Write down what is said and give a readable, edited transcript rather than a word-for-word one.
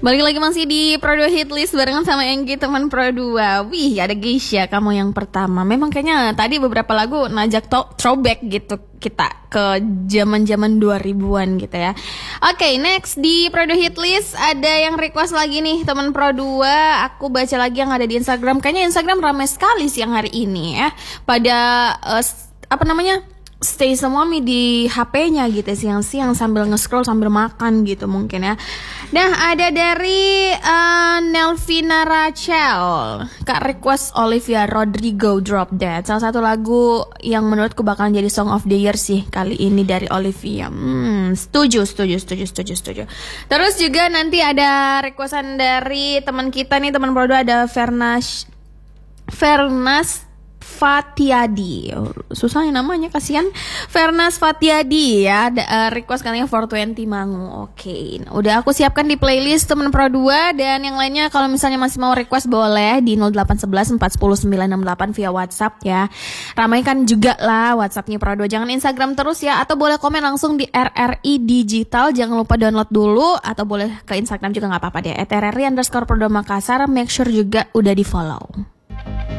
Balik lagi masih di Pro 2 Hit List barengan sama Enggi teman Pro 2. Wih, ada Geisha, kamu yang pertama. Memang kayaknya tadi beberapa lagu najak throwback gitu kita ke zaman-zaman 2000-an gitu ya. Oke, next di Pro 2 Hit List ada yang request lagi nih teman Pro 2. Aku baca lagi yang ada di Instagram. Kayaknya Instagram ramai sekali siang hari ini ya. Pada stay semua di HP-nya gitu siang-siang sambil nge-scroll sambil makan gitu mungkin ya. Nah, ada dari Nelvina Rachel, Kak request Olivia Rodrigo Drop Dead. Salah satu lagu yang menurutku bakalan jadi Song of the Year sih kali ini dari Olivia. Setuju. Terus juga nanti ada requestan dari teman kita nih, teman Pro 2, ada Fernas Fatiadi, susah ya namanya, kasihan. Fernas Fatiadi ya, request katanya 420 Mangu. Oke, udah aku siapkan di playlist temen Pro 2. Dan yang lainnya kalau misalnya masih mau request boleh di 0811 410 968 via WhatsApp ya. Ramaikan juga lah WhatsAppnya Pro 2, jangan Instagram terus ya. Atau boleh komen langsung di RRI Digital, jangan lupa download dulu. Atau boleh ke Instagram juga gak apa-apa deh, @RRI_Pro 2 Makassar. Make sure juga udah di follow.